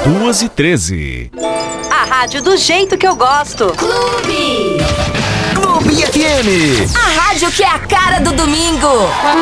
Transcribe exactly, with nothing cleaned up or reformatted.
duas e treze. A rádio do jeito que eu gosto. Clube. Clube F M. A rádio que é a cara do domingo.